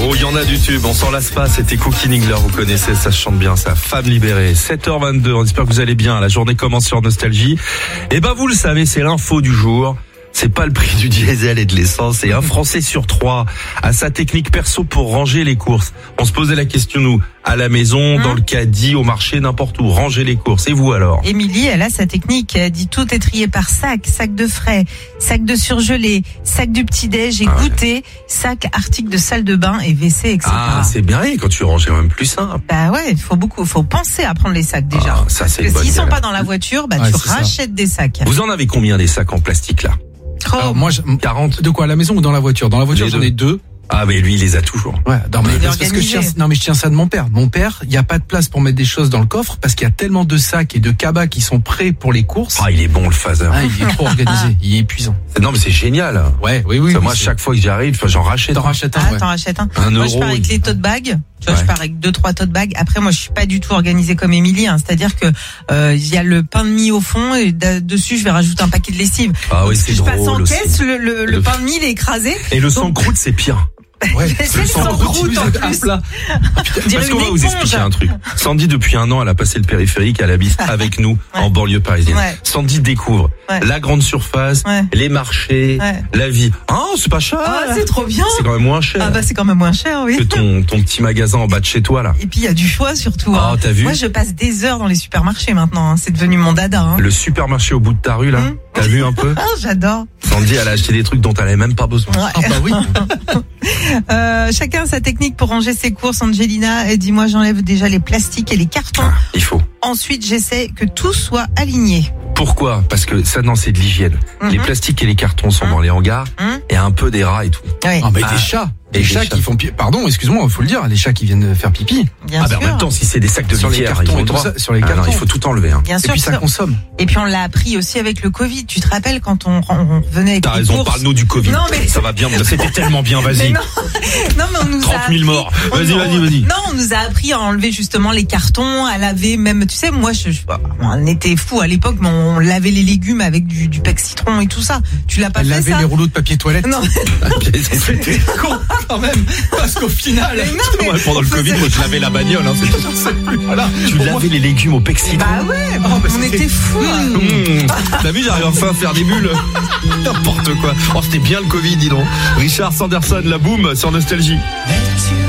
Oh, il y en a du tube, on s'en lasse pas, c'était Cookie Ningler, vous connaissez, ça se chante bien, ça, Femme libérée. 7h22, on espère que vous allez bien, la journée commence sur Nostalgie. Et ben vous le savez, c'est l'info du jour. C'est pas le prix du diesel et de l'essence, c'est un Français sur 3 a sa technique perso pour ranger les courses. On se posait la question, nous, à la maison, dans le caddie, au marché, n'importe où, ranger les courses. Et vous alors? Émilie, elle a sa technique. Elle dit tout est trié par sac de frais, sac de surgelé, sac du petit-déj et goûter, sac article de salle de bain et WC, etc. Ah, c'est bien, quand tu ranges, c'est quand même plus simple. Bah ouais, faut penser à prendre les sacs déjà. Ah, ça, c'est parce que une s'ils bonne sont pas galère. dans la voiture, bah Ouais, tu c'est ça. rachètes des sacs. Vous en avez combien des sacs en plastique là? Alors moi, 40. de quoi, à la maison ou dans la voiture? Dans la voiture, Les j'en deux. ai 2. Ah, mais lui, il les a toujours. Ouais, non, mais Il est parce que organisé. je tiens ça de mon père. Mon père, il y a pas de place pour mettre des choses dans le coffre parce qu'il y a tellement de sacs et de cabas qui sont prêts pour les courses. Ah, il est bon le phaser. Ah, il est trop organisé, il est épuisant. Non, mais c'est génial. Ouais, oui. Ça, moi, chaque fois que j'y arrive, j'en rachète. T'en rachètes un, Ah, ouais. t'en rachètes un. Un Moi, je euro, pars avec les tote bags. Tu vois, Ouais. je pars avec 2-3 tote bags. Après, moi, je suis pas du tout organisée comme Émilie, hein. C'est-à-dire que, il y a le pain de mie au fond et dessus, je vais rajouter un paquet de lessive. Ah oui, Donc, c'est je passe en drôle aussi. caisse, le pain de mie, il est écrasé. Et le sang croûte, c'est pire. Ouais. C'est le sang croûte, en plus. plat. On dirait Parce qu'on une va vous éponge. expliquer un truc. Sandy, depuis un an, elle a passé le périphérique, elle habite avec nous en banlieue parisienne. Ouais. Sandy découvre Ouais. la grande surface, Ouais. les marchés, Ouais. la vie. Ah, c'est pas cher. Ah, c'est trop bien. C'est quand même moins cher Ah bah c'est quand même moins cher, oui. que ton petit magasin en bas de chez toi là. Et puis il y a du choix surtout. Ah, hein. t'as vu? Moi je passe des heures dans les supermarchés maintenant. Hein. C'est devenu mon dada. Hein. Le supermarché au bout de ta rue là, t'as vu un peu? Ah, j'adore. Sandy, elle a acheté des trucs dont elle avait même pas besoin. Ouais. Ah bah oui. Chacun sa technique pour ranger ses courses. Angelina, elle dit moi j'enlève déjà les plastiques et les cartons. Ah, il faut. Ensuite j'essaie que tout soit aligné. Pourquoi? Parce que ça, non, c'est de l'hygiène. Les plastiques et les cartons sont dans les hangars et un peu des rats et tout. Ouais. Ah, mais Ah. des chats. Et Des des chats chats. qui font pardon, excuse-moi, il faut le dire, les chats qui viennent faire pipi. Bien Ah, sûr. en même temps, si c'est des sacs de Sur les litière, cartons ils ont et le tout droit. ça, sur les Ah non, cartons. il faut tout enlever, hein. Bien Et sûr. puis ça consomme. Et puis on l'a appris aussi avec le Covid. Tu te rappelles quand on venait avec T'as les raison, courses. parle-nous du Covid. Non, mais- Ça va bien, c'était tellement bien, Mais vas-y. non, non, mais on nous 30 a 000 appris- morts. on- Vas-y, on- vas-y. Non, on nous a appris à enlever justement les cartons, à laver même. Tu sais, moi, on était fous à l'époque, mais on lavait les légumes avec du pec citron et tout ça. Tu l'as pas fait Laver ça? les rouleaux de papier toilette. Non, C'était con quand même. Parce qu'au final. mais non, mais Ouais, pendant le on Covid, faisait- moi, je lavais la bagnole, hein, Voilà. Tu lavais les légumes au pec citron. Bah ouais, on était fous. hein. T'as vu, j'arrive enfin à faire des bulles. N'importe quoi. Oh, c'était bien le Covid, dis donc. Richard Sanderson, la boum, sur Nostalgie.